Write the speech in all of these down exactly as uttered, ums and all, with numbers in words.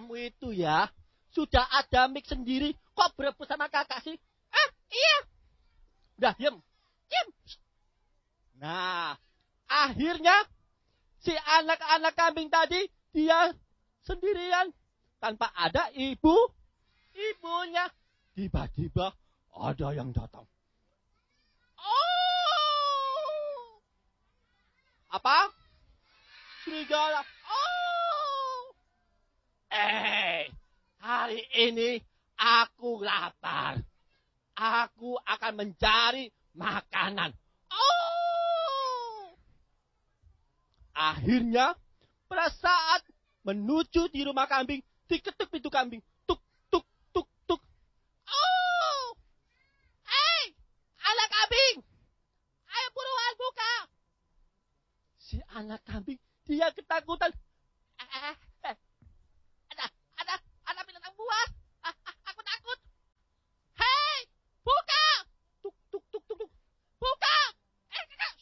Kamu itu ya, sudah ada mic sendiri, kok berebut sama kakak sih? Ah, iya. Udah, diam. Diam. Nah, akhirnya si anak-anak kambing tadi, dia sendirian. Tanpa ada ibu, ibunya. Tiba-tiba ada yang datang. Oh! Apa? Serigala. Oh! Eh, hari ini aku lapar. Aku akan mencari makanan. Oh! Akhirnya, pada saat menuju di rumah kambing, diketuk pintu kambing. Tuk, tuk, tuk, tuk. Oh! Hei, anak kambing. Ayo buruan buka. Si anak kambing, dia ketakutan. Eh, eh, eh. Ada, ada, ada binatang buas. Ah, ah, aku takut. Hei, buka. Tuk, tuk, tuk, tuk, tuk. Buka. Eh, kakak.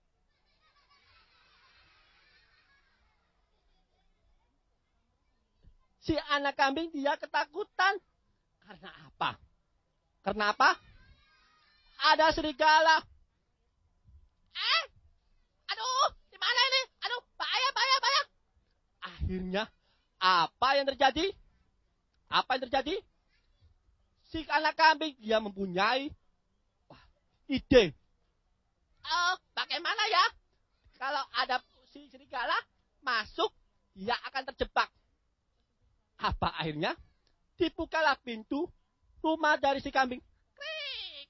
Si anak kambing dia ketakutan. Karena apa? Karena apa? Ada serigala. Eh, aduh, di mana ini? Aduh, bahaya, bahaya, bahaya. Akhirnya, apa yang terjadi? Apa yang terjadi? Si anak kambing dia mempunyai wah, ide. Oh, bagaimana ya? Kalau ada si serigala masuk, dia akan terjebak. Apa akhirnya? Dibukalah pintu rumah dari si kambing. Krik.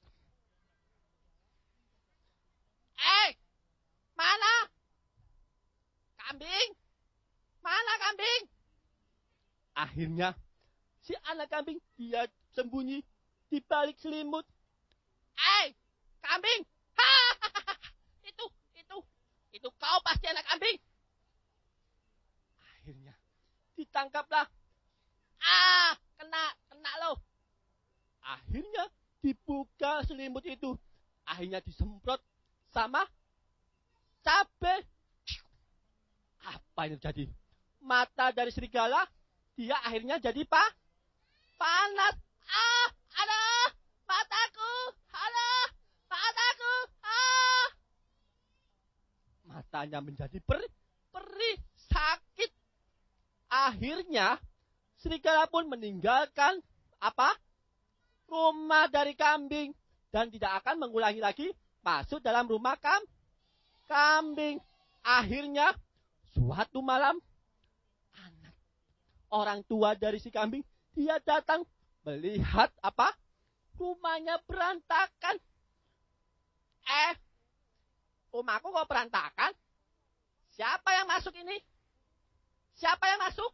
Eh, mana? Kambing? Mana kambing? Akhirnya, si anak kambing, dia sembunyi di balik selimut. Eh, kambing! Hahaha, itu, itu, itu kau pasti anak kambing. Akhirnya, ditangkaplah. Ah, kena, kena loh. Akhirnya dibuka selimut itu. Akhirnya disemprot sama cabai. Apa yang terjadi? Mata dari serigala, dia akhirnya jadi pa, panas. Ah, aduh, mataku, aduh, mataku, ah. Matanya menjadi perih, perih, sakit. Akhirnya, serigala pun meninggalkan apa? Rumah dari kambing dan tidak akan mengulangi lagi masuk dalam rumah kam kambing. Akhirnya suatu malam anak orang tua dari si kambing dia datang melihat apa? Rumahnya berantakan. Eh, rumahku kok berantakan? Siapa yang masuk ini? Siapa yang masuk?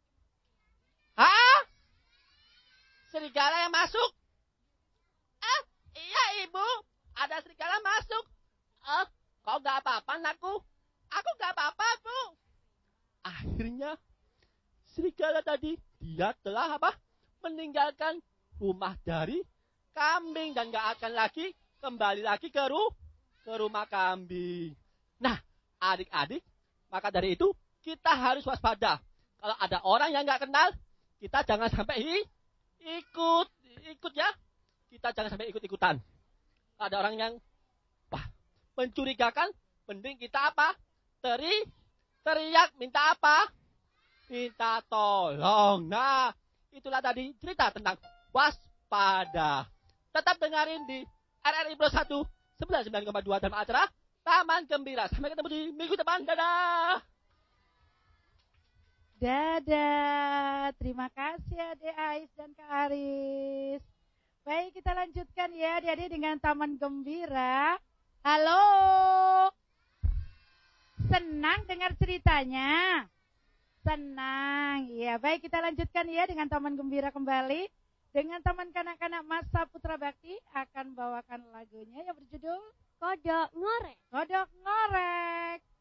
Hah? Serigala yang masuk? Ah, iya ibu. Ada serigala masuk. Eh, kau gak apa-apa anakku? Aku gak apa-apa bu. Akhirnya serigala tadi dia telah apa? Meninggalkan rumah dari kambing dan gak akan lagi kembali lagi ke, ru ke rumah kambing. Nah, adik-adik, maka dari itu kita harus waspada. Kalau ada orang yang gak kenal, kita jangan sampai hi, ikut, ikut ya. Kita jangan sampai ikut-ikutan. Ada orang yang wah, mencurigakan, mending kita apa? Teri, teriak, minta apa? Minta tolong. Nah, itulah tadi cerita tentang waspada. Tetap dengerin di R R I Pro satu sembilan puluh sembilan koma dua dalam acara Taman Gembira. Sampai ketemu di minggu depan. Dadah. Dadah, terima kasih Ade Ais dan Kak Aris. Baik, kita lanjutkan ya adik-adik dengan Taman Gembira. Halo, senang dengar ceritanya? Senang, ya baik kita lanjutkan ya dengan Taman Gembira kembali. Dengan Taman Kanak-Kanak Masa Putra Bakti akan bawakan lagunya yang berjudul Kodok Ngorek. Kodok Ngorek.